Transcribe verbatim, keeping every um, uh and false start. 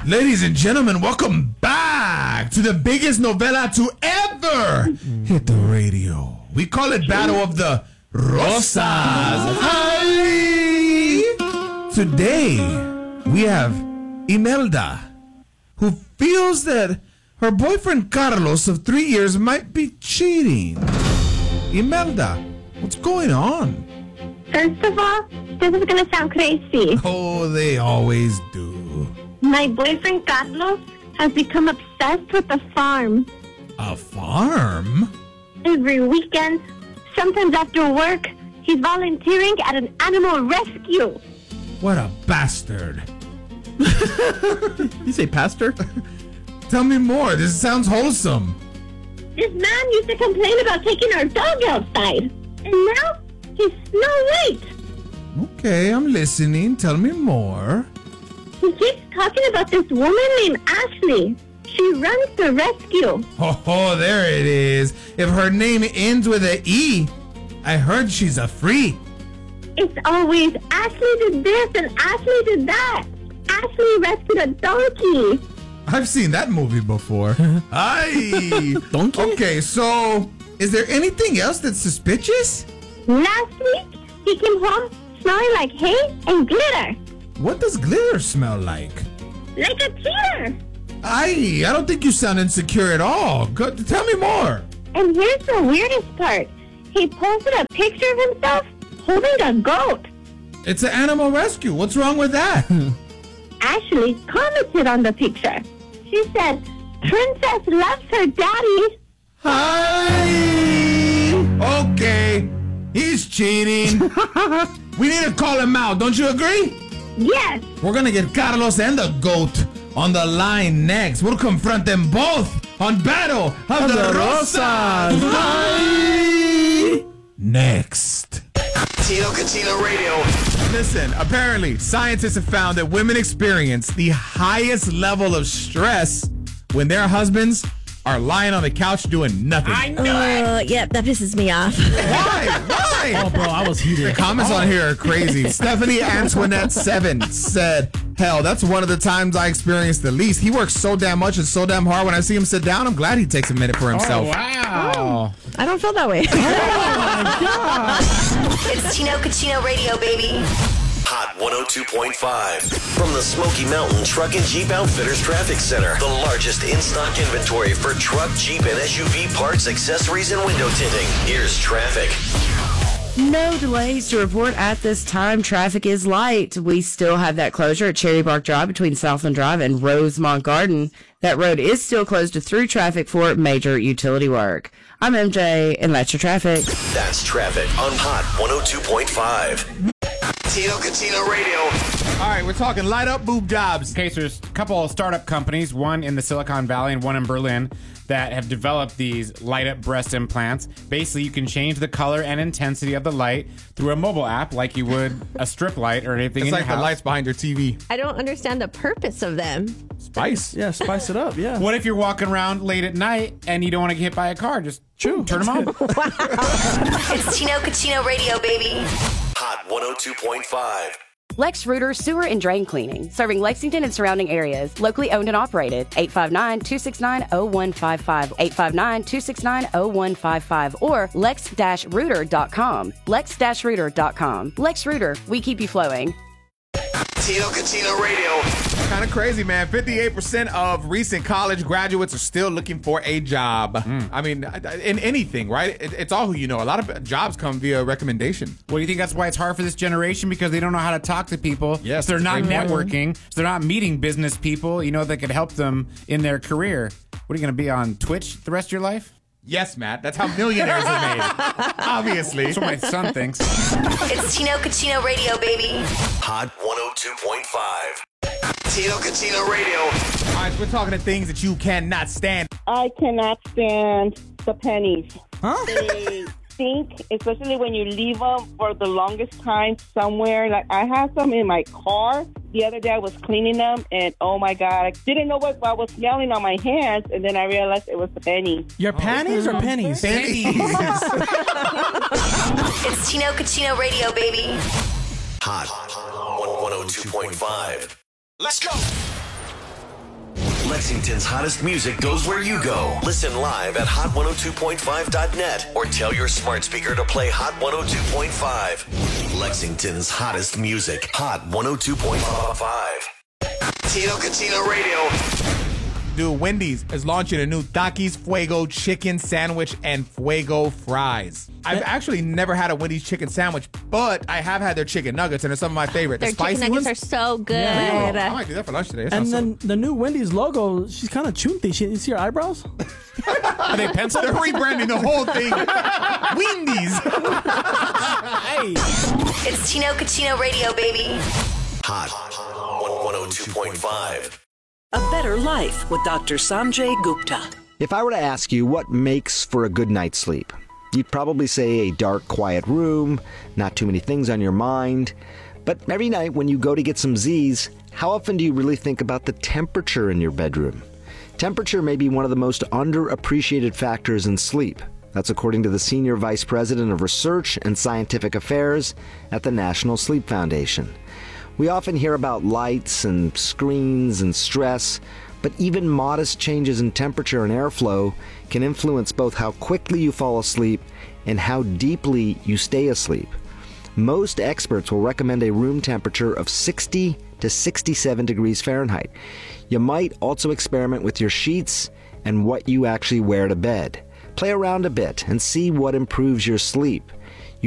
Ladies and gentlemen, welcome back to the biggest novela to ever hit the radio. We call it Battle of the Rosas. Hi! Today, we have Imelda, who feels that her boyfriend Carlos of three years might be cheating. Imelda, what's going on? First of all, this is going to sound crazy. Oh, they always do. My boyfriend Carlos has become obsessed with the farm. A farm? Every weekend, sometimes after work, he's volunteering at an animal rescue. What a bastard. You say pastor? Tell me more. This sounds wholesome. This man used to complain about taking our dog outside. And now, he's Snow White. Okay, I'm listening. Tell me more. He keeps talking about this woman named Ashley. She runs the rescue. Oh, oh, there it is. If her name ends with an E, I heard she's a freak. It's always Ashley did this and Ashley did that. Ashley rescued a donkey. I've seen that movie before. Aye. Donkey? Okay, so is there anything else that's suspicious? Last week, he came home smelling like hay and glitter. What does glitter smell like? Like a cheater. Aye, I don't think you sound insecure at all. Go, tell me more. And here's the weirdest part. He posted a picture of himself holding a goat. It's an animal rescue. What's wrong with that? Ashley commented on the picture. She said, Princess loves her daddy. Hi. Okay, he's cheating. We need to call him out. Don't you agree? Yes. We're gonna get Carlos and the goat on the line next. We'll confront them both on Battle of the, the Rosas. Hi. Next. Tino Catino Radio. Listen, apparently, scientists have found that women experience the highest level of stress when their husbands are lying on the couch doing nothing. I know uh, it. Yep, that pisses me off. Why? Why? Oh, bro, I was heated. The comments oh. on here are crazy. Stephanie Antoinette seven said, hell, that's one of the times I experienced the least. He works so damn much and so damn hard. When I see him sit down, I'm glad he takes a minute for himself. Oh, wow. I don't feel that way. Oh, my God. It's Tino Catino Radio, baby. Hot one oh two point five. From the Smoky Mountain Truck and Jeep Outfitters Traffic Center. The largest in-stock inventory for truck, Jeep, and S U V parts, accessories, and window tinting. Here's traffic. No delays to report at this time. Traffic is light. We still have that closure at Cherry Bark Drive between Southland Drive and Rosemont Garden. That road is still closed to through traffic for major utility work. I'm M J, and that's your traffic. That's traffic on Hot one oh two point five. Tino Catino Radio. All right, we're talking light up boob jobs. Okay, so there's a couple of startup companies, one in the Silicon Valley and one in Berlin, that have developed these light up breast implants. Basically, you can change the color and intensity of the light through a mobile app like you would a strip light or anything It's in like your the house. lights behind your T V. I don't understand the purpose of them. Spice. Yeah, spice it up, yeah. What if you're walking around late at night and you don't want to get hit by a car? Just True. turn them on. It's Tino Catino Radio, baby. Hot one oh two point five. Lex Rooter Sewer and Drain Cleaning, serving Lexington and surrounding areas. Locally owned and operated. eight five nine, two six nine, zero one five five. eight five nine, two six nine, zero one five five. Or lex dash rooter dot com. lex dash rooter dot com. Lex Rooter, we keep you flowing. Tino Catino Radio. Kind of crazy, man. fifty-eight percent of recent college graduates are still looking for a job. Mm. I mean, in anything, right? It, it's all who you know. A lot of jobs come via recommendation. Well, do you think that's why it's hard for this generation? Because they don't know how to talk to people. Yes, so they're not great point. networking. So they're not meeting business people, you know, that could help them in their career. What are you going to be on Twitch the rest of your life? Yes, Matt. That's how millionaires are made. Obviously. That's what my son thinks. It's Tino Catino Radio, baby. Hot one oh two point five. Tino Catino Radio. All right, so we're talking to things that you cannot stand. I cannot stand the pennies. Huh? They stink, especially when you leave them for the longest time somewhere. Like, I have some in my car. The other day I was cleaning them, and oh my God, I didn't know what I was smelling on my hands, and then I realized it was the penny. Your panties or pennies? Pennies. It's Tino Catino Radio, baby. Hot one oh two point five. Let's go. Lexington's hottest music goes where you go. Listen live at hot one oh two point five dot net or tell your smart speaker to play Hot one oh two point five. Lexington's hottest music. Hot one oh two point five. Tino Cucino Radio. Dude, Wendy's is launching a new Takis Fuego chicken sandwich and Fuego fries. I've actually never had a Wendy's chicken sandwich, but I have had their chicken nuggets, and they're some of my favorite. Their the spicy chicken nuggets ones are so good. Yeah. I might do that for lunch today. That And sounds then the new Wendy's logo, she's kind of chunty. She, you see her eyebrows? Are they pencil? They're rebranding the whole thing. Wendy's. Hey. It's Tino Cucino Radio, baby. Hot one oh two point five. A better life with Doctor Sanjay Gupta. If I were to ask you what makes for a good night's sleep, you'd probably say a dark, quiet room, not too many things on your mind. But every night when you go to get some Z's, how often do you really think about the temperature in your bedroom? Temperature may be one of the most underappreciated factors in sleep. That's according to the Senior Vice President of Research and Scientific Affairs at the National Sleep Foundation. We often hear about lights and screens and stress, but even modest changes in temperature and airflow can influence both how quickly you fall asleep and how deeply you stay asleep. Most experts will recommend a room temperature of sixty to sixty-seven degrees Fahrenheit. You might also experiment with your sheets and what you actually wear to bed. Play around a bit and see what improves your sleep.